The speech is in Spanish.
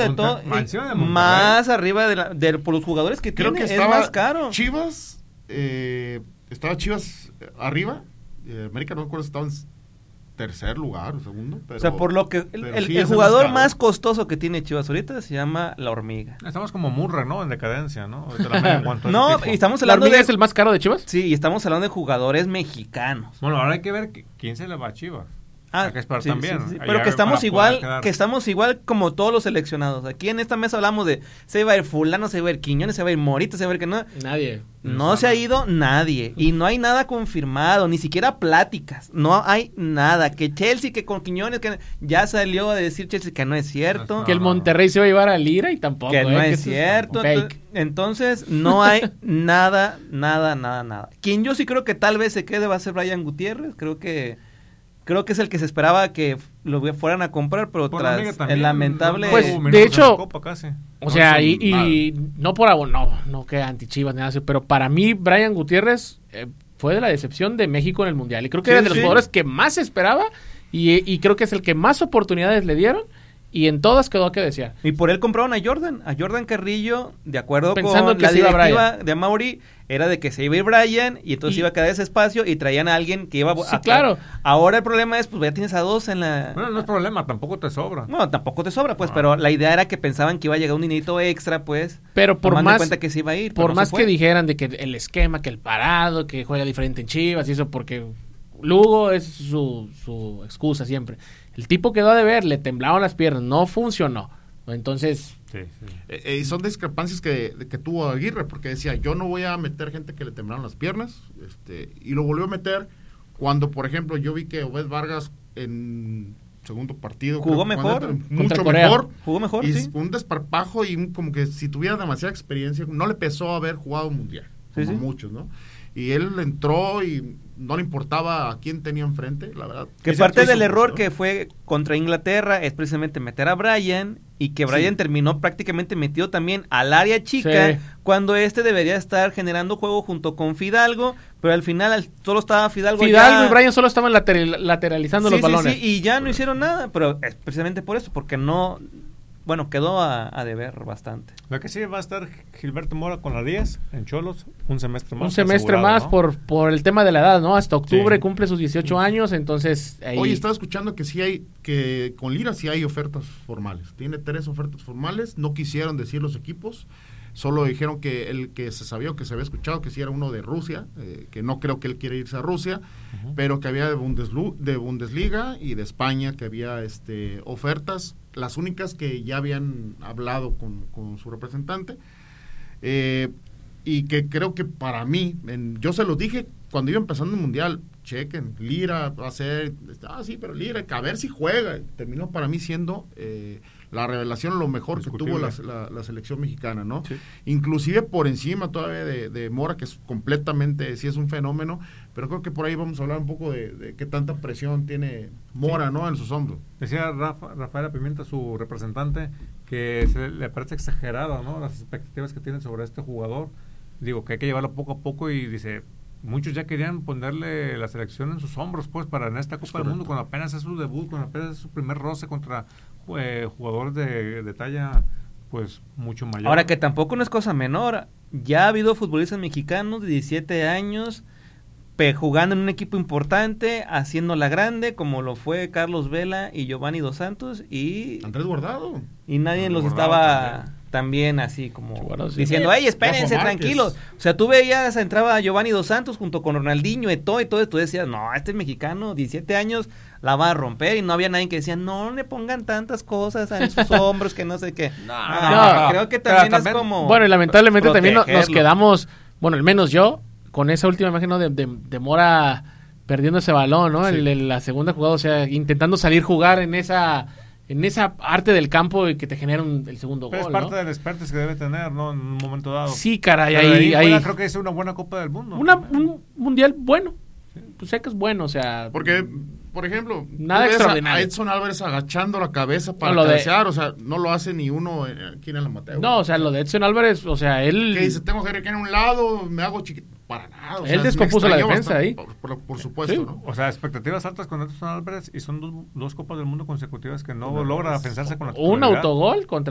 de todo, más arriba por los jugadores que creo tiene, que es más caro. Estaba Chivas arriba, América no me acuerdo si estaba en tercer lugar o segundo. Pero, o sea, por lo que el sí jugador más costoso que tiene Chivas ahorita se llama La Hormiga. Estamos como Murray, ¿no? En decadencia, ¿no? No, y estamos hablando ¿La Hormiga es el más caro de Chivas? Sí, y estamos hablando de jugadores mexicanos. Bueno, ahora hay que ver quién se le va a Chivas. Hay que esperar también. Sí. Pero que estamos igual como todos los seleccionados. Aquí en esta mesa hablamos de se va a ir fulano, se va a ir Quiñones, se va a ir Morita, se va a ir que no. Nadie. No se ha ido nadie. Y no hay nada confirmado, ni siquiera pláticas. No hay nada. Que Chelsea, que con Quiñones, que ya salió a decir Chelsea que no es cierto. Que el Monterrey se va a llevar a Lira y tampoco. Que no es cierto. Entonces, no hay nada. Quien yo sí creo que tal vez se quede va a ser Brian Gutiérrez. Creo que es el que se esperaba que lo fueran a comprar, pero tras el lamentable... Pues, de hecho, o sea, y no por no que anti-Chivas ni nada así, pero para mí Brian Gutiérrez fue de la decepción de México en el Mundial. Y creo que era de los jugadores que más se esperaba y creo que es el que más oportunidades le dieron. Y en todas quedó a que desear. Y por él compraron a Jordan Carrillo, de acuerdo pensando con que la directiva Brian. de Amaury, era de que se iba a ir Brian y entonces iba a quedar ese espacio y traían a alguien que iba a... claro. Ahora el problema es, pues ya tienes a dos en la... Bueno, no es problema, tampoco te sobra. No, tampoco te sobra, pues, pero la idea era que pensaban que iba a llegar un dinerito extra, pues, pero por tomando más, en cuenta que se iba a ir. Por más que dijeran de que el esquema, que el parado, que juega diferente en Chivas y eso, porque Lugo es su excusa siempre. El tipo quedó a deber, le temblaban las piernas, no funcionó. Entonces... Y son discrepancias que tuvo Aguirre, porque decía, yo no voy a meter gente que le temblaron las piernas, y lo volvió a meter cuando, por ejemplo, yo vi que Obed Vargas en segundo partido jugó mejor, mucho mejor, jugó mejor, y sí. un desparpajo y como que si tuviera demasiada experiencia, no le pesó haber jugado un mundial, como muchos, ¿no? Y él entró y no le importaba a quién tenía enfrente, la verdad. Que parte del error que fue contra Inglaterra es precisamente meter a Brian y que Brian terminó prácticamente metido también al área chica cuando debería estar generando juego junto con Fidalgo, pero al final solo estaba Fidalgo y Brian solo estaban lateralizando los balones. Y ya no hicieron nada, pero es precisamente por eso, porque no... Bueno, quedó a deber bastante. Lo que sí va a estar Gilberto Mora con la 10 en Cholos, un semestre más. Un semestre más, ¿no? por el tema de la edad, ¿no? Hasta octubre cumple sus 18 años, entonces... Hoy estaba escuchando que con Lira sí hay ofertas formales. Tiene 3 ofertas formales, no quisieron decir los equipos, solo dijeron que el que se sabía o que se había escuchado que sí era uno de Rusia, que no creo que él quiera irse a Rusia, pero que había de Bundesliga y de España, que había ofertas, las únicas que ya habían hablado con su representante, y que creo que para mí, yo se los dije cuando iba empezando el Mundial, chequen, Lira va a ser, sí, pero Lira, a ver si juega, terminó para mí siendo la revelación, lo mejor que tuvo la selección mexicana, ¿no? Sí. Inclusive por encima todavía de Mora, que es completamente, sí es un fenómeno, pero creo que por ahí vamos a hablar un poco de qué tanta presión tiene Mora, ¿no? En sus hombros. Decía Rafaela Pimienta, su representante, que le parece exagerado, ¿no? Las expectativas que tiene sobre este jugador. Digo, que hay que llevarlo poco a poco y dice... Muchos ya querían ponerle la selección en sus hombros, pues, para en esta Copa del Mundo, cuando apenas es su debut, cuando apenas es su primer roce contra jugadores de talla, pues, mucho mayor. Ahora, que tampoco no es cosa menor, ya ha habido futbolistas mexicanos de 17 años jugando en un equipo importante, haciéndola grande, como lo fue Carlos Vela y Giovanni Dos Santos, y... Andrés Guardado. Y nadie los estaba... También así como diciendo, ¡ay, espérense, tranquilos! O sea, tú veías, entraba Giovanni Dos Santos junto con Ronaldinho, Eto'o y todo, tú decías, no, este mexicano, 17 años, la va a romper, y no había nadie que decía, no le pongan tantas cosas en sus hombros, que no sé qué. No, creo que también es como... Bueno, y lamentablemente también nos quedamos, bueno, al menos yo, con esa última imagen, ¿no? de Mora perdiendo ese balón, ¿no? En la segunda jugada, o sea, intentando salir jugar en esa arte del campo y que te genera el segundo gol, es parte del expertise que debe tener, ¿no? En un momento dado. Sí, caray, ahí creo que es una buena Copa del Mundo. Un mundial bueno. Sí. Pues sé que es bueno, o sea... Porque, por ejemplo, nada extraordinario. A Edson Álvarez agachando la cabeza para cabecear, o sea, no lo hace ni uno aquí en el Mateo. No, o sea, lo de Edson Álvarez, o sea, él... Que dice, tengo que en un lado, me hago chiquito. Para nada. O él descompuso la defensa ahí. Por supuesto, ¿sí? ¿No? O sea, expectativas altas con Edson Álvarez y son dos Copas del Mundo consecutivas que no logra afianzarse con la titularidad. Un autogol contra